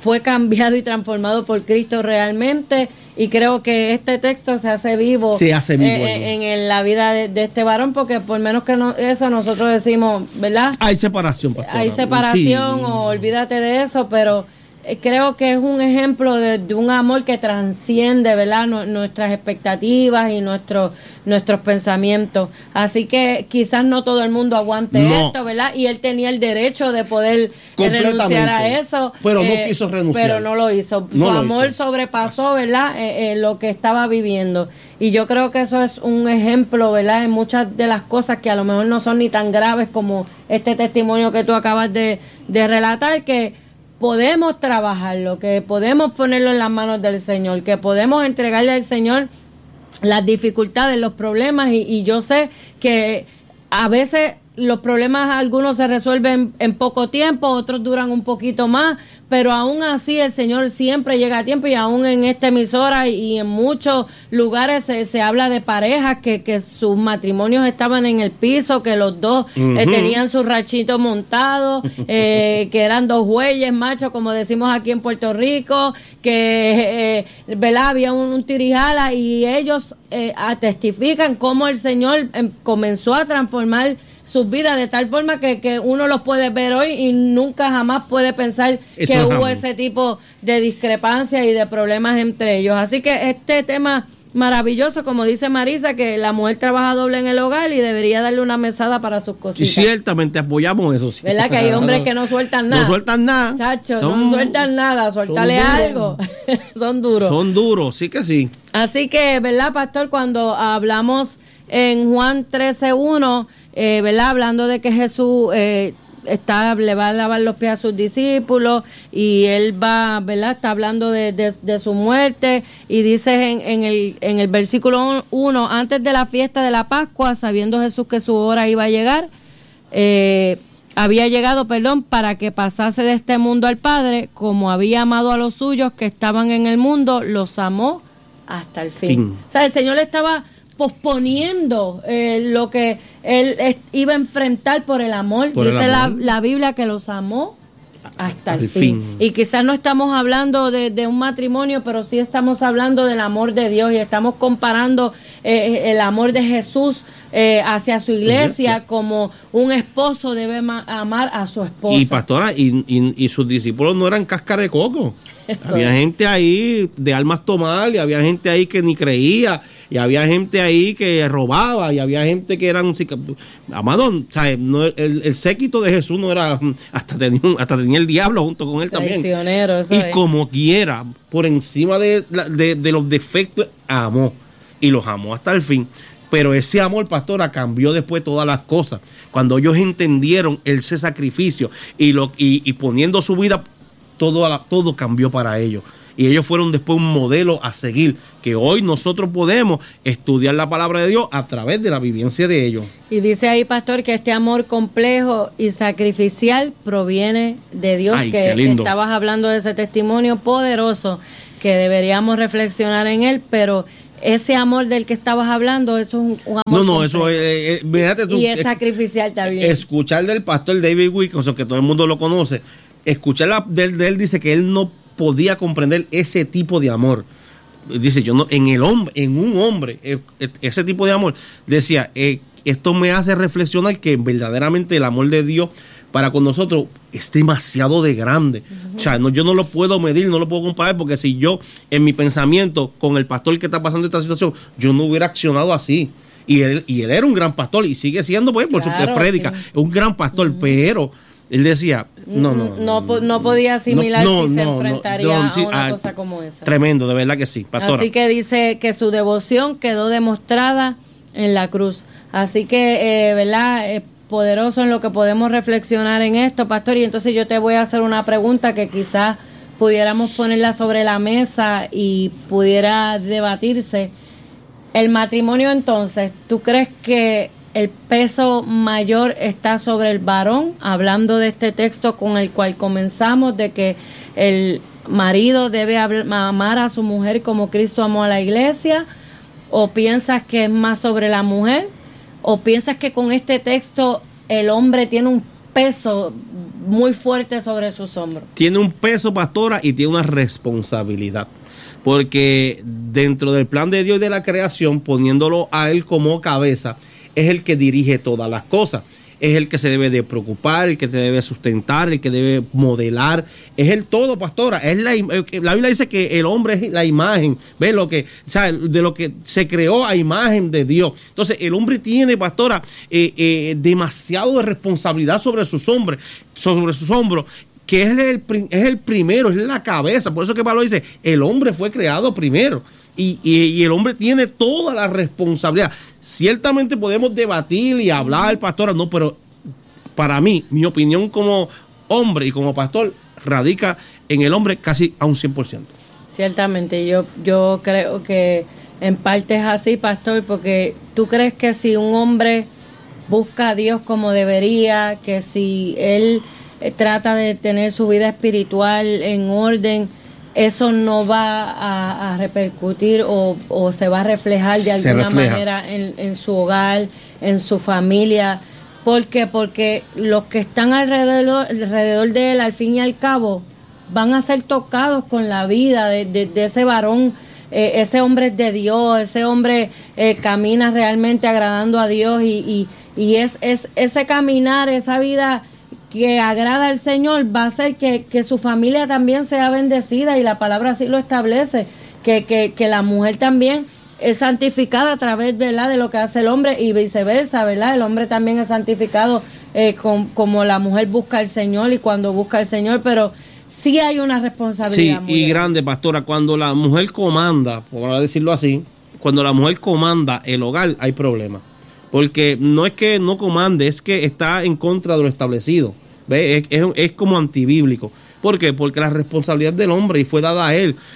fue cambiado y transformado por Cristo realmente. Y creo que este texto se hace vivo en la vida de este varón, porque por menos que eso nosotros decimos, ¿verdad? Hay separación, pastora. Hay separación, sí. O olvídate de eso, pero creo que es un ejemplo de un amor que trasciende, ¿verdad? Nuestras expectativas y nuestros pensamientos. Así que quizás no todo el mundo aguante esto, ¿verdad? Y él tenía el derecho de poder renunciar a eso. Pero no quiso renunciar. Pero no lo hizo. Su amor sobrepasó, ¿verdad? Lo que estaba viviendo. Y yo creo que eso es un ejemplo, ¿verdad? En muchas de las cosas que a lo mejor no son ni tan graves como este testimonio que tú acabas de relatar, que podemos trabajarlo, que podemos ponerlo en las manos del Señor, que podemos entregarle al Señor las dificultades, los problemas, y yo sé que a veces los problemas algunos se resuelven en poco tiempo, otros duran un poquito más, pero aún así el Señor siempre llega a tiempo, y aún en esta emisora y en muchos lugares se habla de parejas que sus matrimonios estaban en el piso, que los dos tenían su rachito montado, que eran dos bueyes machos, como decimos aquí en Puerto Rico, que ¿verdad? Había un tirijala, y ellos testifican cómo el Señor comenzó a transformar sus vidas de tal forma que uno los puede ver hoy y nunca jamás puede pensar eso que hubo ese tipo de discrepancia y de problemas entre ellos. Así que este tema maravilloso, como dice Marisa, que la mujer trabaja doble en el hogar y debería darle una mesada para sus cositas. Y ciertamente apoyamos eso. Sí. ¿Verdad? Que hay hombres que no sueltan nada. No sueltan nada. Chacho, no sueltan nada. Suéltale algo. Son duros. Son duros, sí que sí. Así que, ¿verdad, pastor? Cuando hablamos en Juan 13:1, ¿verdad? Hablando de que Jesús le va a lavar los pies a sus discípulos, y él va, ¿verdad? Está hablando de su muerte, y dice en el versículo 1, antes de la fiesta de la Pascua, sabiendo Jesús que su hora iba a llegar, había llegado, para que pasase de este mundo al Padre, como había amado a los suyos que estaban en el mundo, los amó hasta el fin. O sea, el Señor estaba posponiendo lo que él iba a enfrentar por el amor. Dice la Biblia que los amó hasta el fin. Y quizás no estamos hablando de un matrimonio, pero sí estamos hablando del amor de Dios, y estamos comparando el amor de Jesús hacia su iglesia, como un esposo debe amar a su esposa. Y pastora, y sus discípulos no eran cáscara de coco. Había gente ahí de almas tomar, y había gente ahí que ni creía, y había gente ahí que robaba, y había gente que eran amado, ¿sabes? No, el séquito de Jesús no era, hasta tenía el diablo junto con él también. Y como quiera, por encima de los defectos, amó, y los amó hasta el fin. Pero ese amor, pastora, cambió después todas las cosas. Cuando ellos entendieron ese sacrificio y poniendo su vida, todo cambió para ellos. Y ellos fueron después un modelo a seguir, que hoy nosotros podemos estudiar la palabra de Dios a través de la vivencia de ellos. Y dice ahí, pastor, que este amor complejo y sacrificial proviene de Dios. Ay, que estabas hablando de ese testimonio poderoso, que deberíamos reflexionar en él, pero ese amor del que estabas hablando, eso es un amor complejo. Eso es, fíjate tú, y es sacrificial también. Escuchar del pastor David Wilkerson, que todo el mundo lo conoce, escuchar de él dice que él no podía comprender ese tipo de amor. Dice, yo no, en un hombre, ese tipo de amor, decía, esto me hace reflexionar que verdaderamente el amor de Dios para con nosotros es demasiado de grande. O sea, yo no lo puedo medir, no lo puedo comparar, porque si yo, en mi pensamiento, con el pastor que está pasando esta situación, yo no hubiera accionado así. Y él era un gran pastor, y sigue siendo, pues, por su prédica, un gran pastor, pero él decía, no podía asimilar si se enfrentaría a una cosa como esa. Tremendo, de verdad que sí, pastora. Así que dice que su devoción quedó demostrada en la cruz. Así que, ¿verdad? Es poderoso en lo que podemos reflexionar en esto, pastor. Y entonces yo te voy a hacer una pregunta que quizás pudiéramos ponerla sobre la mesa y pudiera debatirse. El matrimonio, entonces, ¿tú crees que el peso mayor está sobre el varón, hablando de este texto con el cual comenzamos, de que el marido debe amar a su mujer como Cristo amó a la iglesia? ¿O piensas que es más sobre la mujer? ¿O piensas que con este texto el hombre tiene un peso muy fuerte sobre sus hombros. Tiene un peso, pastora, y tiene una responsabilidad. Porque dentro del plan de Dios y de la creación, poniéndolo a él como cabeza, es el que dirige todas las cosas. Es el que se debe de preocupar, el que se debe sustentar, el que debe modelar. Es el todo, pastora. Es la Biblia dice que el hombre es la imagen, ¿ves? De lo que se creó a imagen de Dios. Entonces, el hombre tiene, pastora, demasiado de responsabilidad sobre sus hombros, que es el primero, es la cabeza. Por eso que Pablo dice, el hombre fue creado primero. Y el hombre tiene toda la responsabilidad. Ciertamente podemos debatir y hablar, pastora, no, pero para mí, mi opinión como hombre y como pastor radica en el hombre casi a un 100%. Ciertamente, yo creo que en parte es así, pastor, porque tú crees que si un hombre busca a Dios como debería, que si él trata de tener su vida espiritual en orden, eso no va a repercutir o se va a reflejar de alguna manera en su hogar, en su familia. ¿Por qué? Porque los que están alrededor de él, al fin y al cabo, van a ser tocados con la vida de ese varón. Ese hombre es de Dios, ese hombre camina realmente agradando a Dios y es ese caminar, esa vida que agrada al Señor va a hacer que su familia también sea bendecida, y la palabra así lo establece, que la mujer también es santificada a través, ¿verdad?, de lo que hace el hombre, y viceversa, ¿verdad? El hombre también es santificado como la mujer busca al Señor y cuando busca al Señor, pero sí hay una responsabilidad. Sí, y grande, pastora, cuando la mujer comanda, por decirlo así, cuando la mujer comanda el hogar, hay problemas. Porque no es que no comande, es que está en contra de lo establecido. ¿Ve? Es como antibíblico. ¿Por qué? Porque la responsabilidad del hombre y fue dada a él.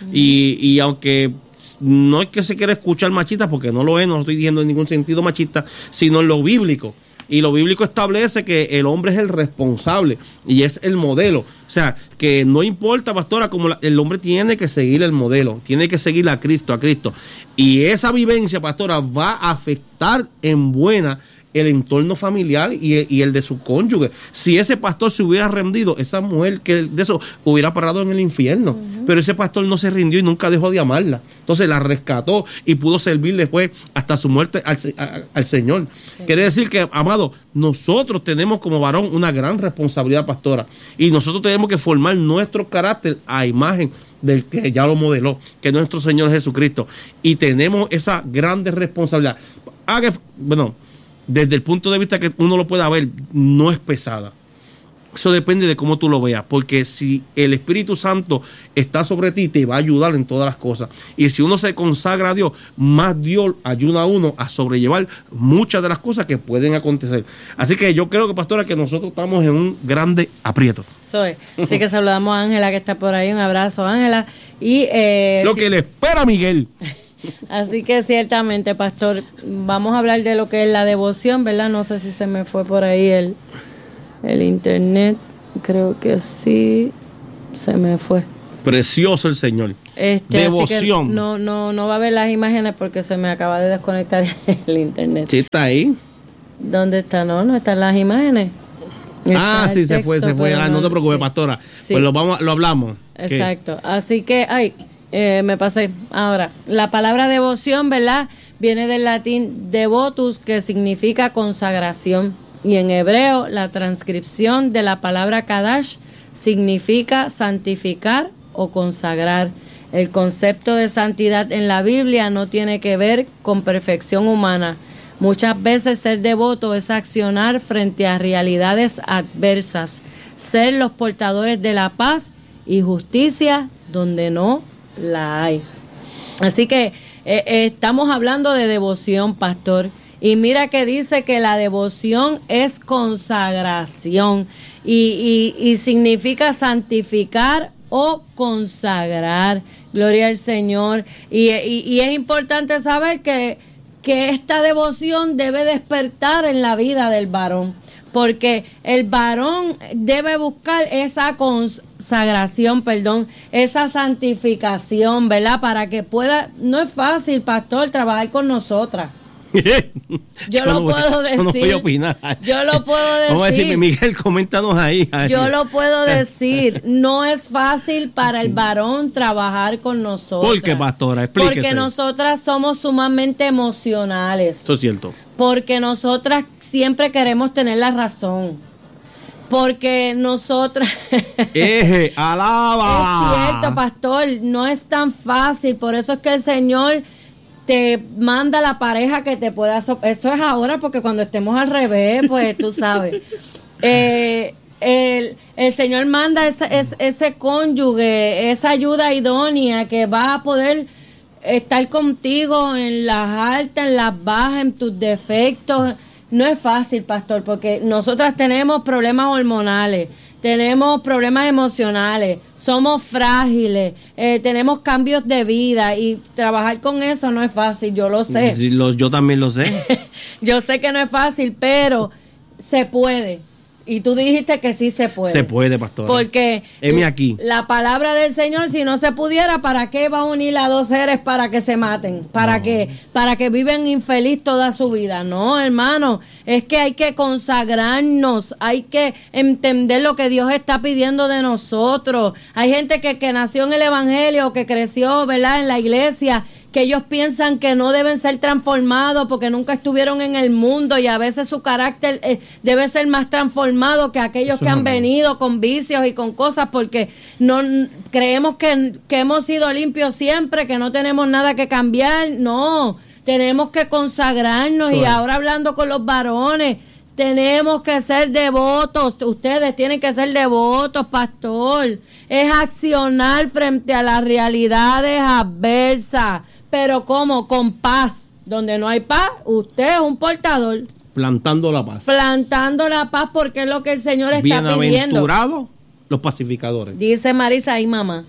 Y aunque no es que se quiera escuchar machista, porque no lo es, no lo estoy diciendo en ningún sentido machista, sino en lo bíblico. Y lo bíblico establece que el hombre es el responsable y es el modelo. O sea, que no importa, pastora, como el hombre tiene que seguir el modelo, tiene que seguir a Cristo. Y esa vivencia, pastora, va a afectar en buena el entorno familiar y el de su cónyuge. Si ese pastor se hubiera rendido, esa mujer que de eso hubiera parado en el infierno. Pero ese pastor no se rindió y nunca dejó de amarla. Entonces la rescató y pudo servir después hasta su muerte al Señor. Sí. Quiere decir que, amado, nosotros tenemos como varón una gran responsabilidad, pastora, y nosotros tenemos que formar nuestro carácter a imagen del que ya lo modeló, que es nuestro Señor Jesucristo, y tenemos esa grande responsabilidad. Bueno, desde el punto de vista que uno lo pueda ver, no es pesada. Eso depende de cómo tú lo veas, porque si el Espíritu Santo está sobre ti, te va a ayudar en todas las cosas. Y si uno se consagra a Dios, más Dios ayuda a uno a sobrellevar muchas de las cosas que pueden acontecer. Así que yo creo que, pastora, que nosotros estamos en un grande aprieto. Así que saludamos a Ángela, que está por ahí. Un abrazo, Ángela. Y lo que le espera a Miguel. Así que ciertamente, pastor, vamos a hablar de lo que es la devoción, ¿verdad? No sé si se me fue por ahí el internet, creo que sí, se me fue. Precioso el Señor. Devoción. No va a ver las imágenes porque se me acaba de desconectar el internet. Sí, está ahí. ¿Dónde está? No están las imágenes. Sí, se fue. No te preocupes, sí, pastora. Sí. Pues lo hablamos. Exacto. ¿Qué? Así que, me pasé. Ahora, la palabra devoción, ¿verdad?, viene del latín devotus, que significa consagración. Y en hebreo, la transcripción de la palabra kadash significa santificar o consagrar. El concepto de santidad en la Biblia no tiene que ver con perfección humana. Muchas veces ser devoto es accionar frente a realidades adversas, ser los portadores de la paz y justicia donde no la hay. Así que estamos hablando de devoción, pastor. Y mira que dice que la devoción es consagración y significa santificar o consagrar. Gloria al Señor. Y es importante saber que esta devoción debe despertar en la vida del varón, porque el varón debe buscar esa consagración, esa santificación, ¿verdad? Para que pueda, no es fácil, pastor, trabajar con nosotras. Yo lo puedo decir. Yo no voy a opinar. Yo lo puedo decir. Vamos a decirme, Miguel, coméntanos ahí. Yo lo puedo decir. No es fácil para el varón trabajar con nosotros. ¿Por qué, pastora? Explíquese. Porque nosotras somos sumamente emocionales. Eso es cierto. Porque nosotras siempre queremos tener la razón. Porque nosotras... ¡Alaba! Es cierto, pastor. No es tan fácil. Por eso es que el Señor te manda la pareja que te pueda... Eso es ahora, porque cuando estemos al revés, pues tú sabes. El Señor manda ese cónyuge, esa ayuda idónea que va a poder estar contigo en las altas, en las bajas, en tus defectos. No es fácil, pastor, porque nosotras tenemos problemas hormonales, tenemos problemas emocionales, somos frágiles, tenemos cambios de vida y trabajar con eso no es fácil, yo lo sé. Yo también lo sé. Yo sé que no es fácil, pero se puede. Y tú dijiste que sí se puede. Se puede, pastor. Porque aquí. La palabra del Señor, si no se pudiera, ¿para qué va a unir a dos seres para que se maten? ¿Para qué? Para que viven infeliz toda su vida. No, hermano, es que hay que consagrarnos, hay que entender lo que Dios está pidiendo de nosotros. Hay gente que nació en el Evangelio, que creció, ¿verdad?, en la iglesia, que ellos piensan que no deben ser transformados porque nunca estuvieron en el mundo y a veces su carácter debe ser más transformado que aquellos que han venido con vicios y con cosas porque no creemos que hemos sido limpios siempre, que no tenemos nada que cambiar. No, tenemos que consagrarnos. Y ahora hablando con los varones, tenemos que ser devotos. Ustedes tienen que ser devotos, pastor. Es accionar frente a las realidades adversas. Pero ¿cómo? Con paz. Donde no hay paz, usted es un portador. Plantando la paz. Plantando la paz, porque es lo que el Señor está pidiendo. Bienaventurados los pacificadores. Dice Marisa ahí, mamá.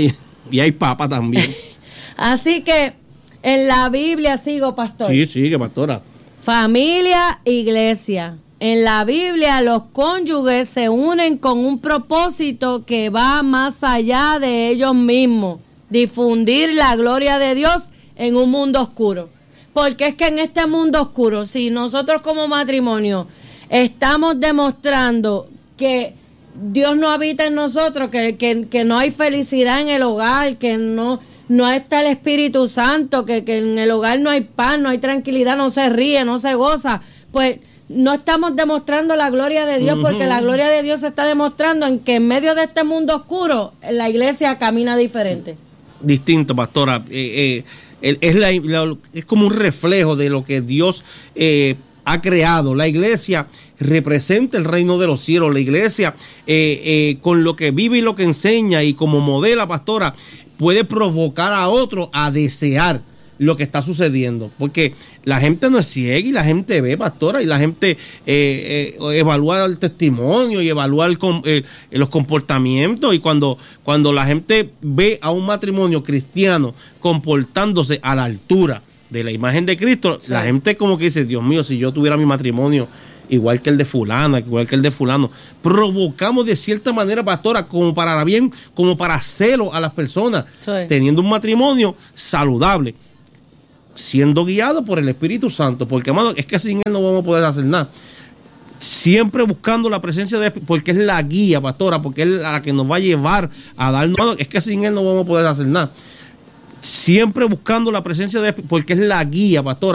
Y hay papa también. Así que en la Biblia sigo, pastor. Sí, sigue, pastora. Familia, iglesia. En la Biblia los cónyuges se unen con un propósito que va más allá de ellos mismos. Difundir la gloria de Dios en un mundo oscuro. Porque es que en este mundo oscuro, si nosotros como matrimonio estamos demostrando que Dios no habita en nosotros, que no hay felicidad en el hogar, que no está el Espíritu Santo, que en el hogar no hay paz, no hay tranquilidad, no se ríe, no se goza, pues no estamos demostrando la gloria de Dios, porque la gloria de Dios se está demostrando en que en medio de este mundo oscuro la iglesia camina diferente. Distinto, pastora. Es como un reflejo de lo que Dios ha creado. La iglesia representa el reino de los cielos. La iglesia, con lo que vive y lo que enseña y como modela, pastora, puede provocar a otro a desear lo que está sucediendo, porque la gente no es ciega y la gente ve, pastora, y la gente evalúa el testimonio y evalúa los comportamientos, y cuando la gente ve a un matrimonio cristiano comportándose a la altura de la imagen de Cristo, sí, la gente como que dice, Dios mío, si yo tuviera mi matrimonio igual que el de fulana, igual que el de fulano, provocamos de cierta manera, pastora, como para bien, como para celo a las personas, sí, teniendo un matrimonio saludable, siendo guiado por el Espíritu Santo, porque, amado, es que sin Él no vamos a poder hacer nada. Siempre buscando la presencia de Él, porque es la guía, pastora, porque es la que nos va a llevar a darnos, es que sin Él no vamos a poder hacer nada. Siempre buscando la presencia de Él, porque es la guía, pastora.